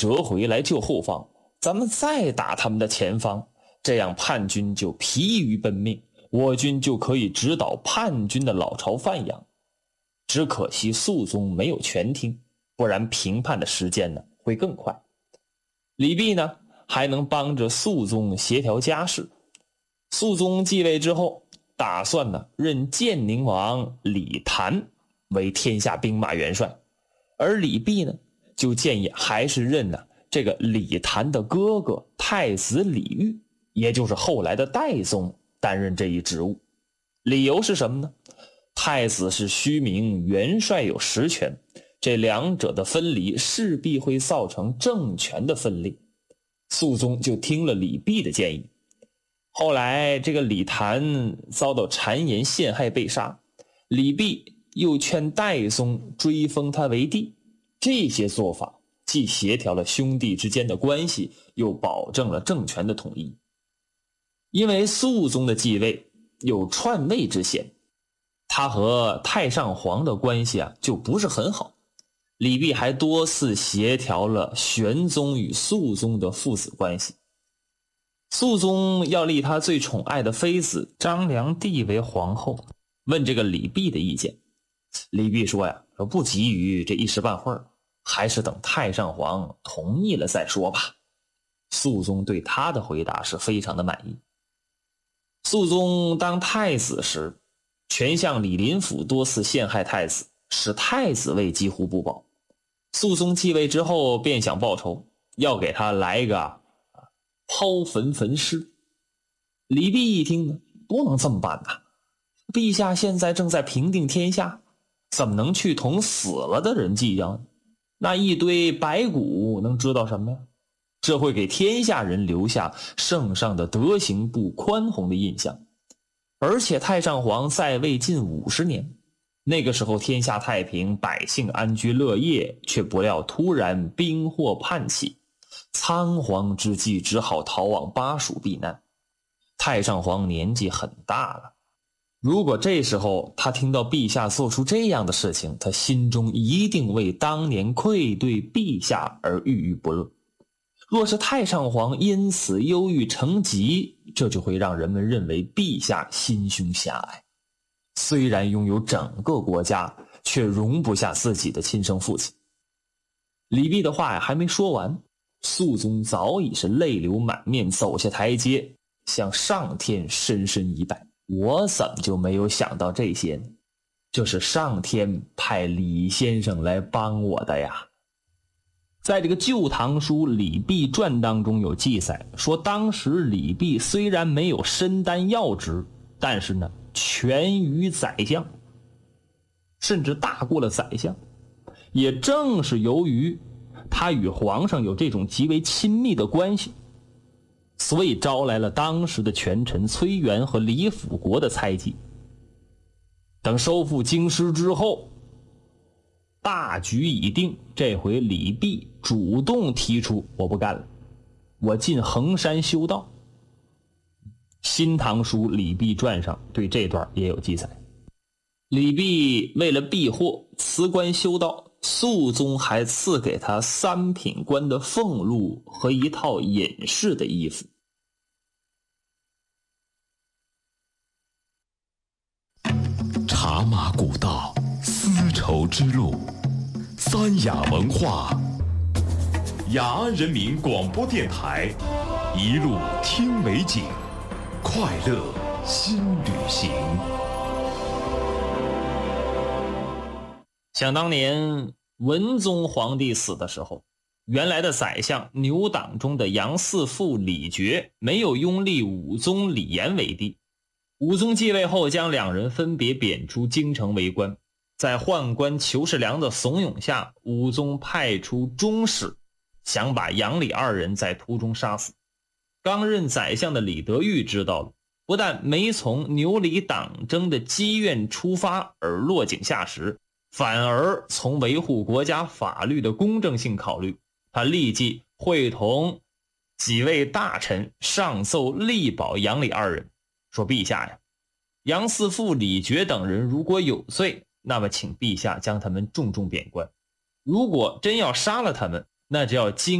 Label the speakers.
Speaker 1: 折回来救后方，咱们再打他们的前方，这样叛军就疲于奔命，我军就可以直捣叛军的老巢范阳。只可惜肃宗没有全听，不然平叛的时间呢会更快。李泌呢还能帮着肃宗协调家事。肃宗继位之后，打算呢任建宁王李谭为天下兵马元帅，而李泌呢就建议还是任这个李谭的哥哥太子李煜，也就是后来的代宗担任这一职务。理由是什么呢？太子是虚名，元帅有实权，这两者的分离势必会造成政权的分裂。肃宗就听了李泌的建议。后来这个李谭遭到谗言陷害被杀，李泌又劝代宗追封他为帝，这些做法既协调了兄弟之间的关系，又保证了政权的统一。因为肃宗的继位有篡位之嫌，他和太上皇的关系就不是很好。李泌还多次协调了玄宗与肃宗的父子关系。肃宗要立他最宠爱的妃子张良娣为皇后，问这个李泌的意见。李泌说不急于这一时半会儿，还是等太上皇同意了再说吧。肃宗对他的回答是非常的满意。肃宗当太子时，权相李林甫多次陷害太子，使太子位几乎不保。肃宗继位之后便想报仇，要给他来个抛坟焚尸。李泌一听呢，不能这么办呐！陛下现在正在平定天下，怎么能去同死了的人计较呢？那一堆白骨能知道什么呀？这会给天下人留下圣上的德行不宽宏的印象。而且太上皇在位近50年，那个时候天下太平，百姓安居乐业，却不料突然兵祸叛起，仓皇之际只好逃往巴蜀避难。太上皇年纪很大了，如果这时候他听到陛下做出这样的事情，他心中一定为当年愧对陛下而郁郁不乐。若是太上皇因此忧郁成疾，这就会让人们认为陛下心胸狭隘，虽然拥有整个国家，却容不下自己的亲生父亲。李泌的话还没说完，肃宗早已是泪流满面，走下台阶，向上天深深一拜。我怎么就没有想到这些呢？这是上天派李先生来帮我的呀。在这个《旧唐书·李泌传》当中有记载，说当时李泌虽然没有身担要职，但是呢权于宰相，甚至大过了宰相。也正是由于他与皇上有这种极为亲密的关系，所以招来了当时的权臣崔元和李辅国的猜忌。等收复京师之后，大局已定，这回李泌主动提出我不干了，我进衡山修道。新唐书《李泌传》上对这段也有记载。李泌为了避祸辞官修道，肃宗还赐给他3品官的俸禄和一套隐士的衣服。
Speaker 2: 茶马古道，丝绸之路，三雅文化，雅安人民广播电台，一路听美景，快乐新旅行。
Speaker 1: 想当年文宗皇帝死的时候，原来的宰相牛党中的杨嗣父李傕没有拥立武宗李炎为帝。武宗继位后，将两人分别贬出京城为官。在宦官裘世良的怂恿下，武宗派出中使，想把杨李二人在途中杀死。刚任宰相的李德裕知道了，不但没从牛李党争的积怨出发而落井下石，反而从维护国家法律的公正性考虑，他立即会同几位大臣上奏力保杨李二人，说陛下呀，杨嗣父李傕等人如果有罪，那么请陛下将他们重重贬官，如果真要杀了他们，那就要经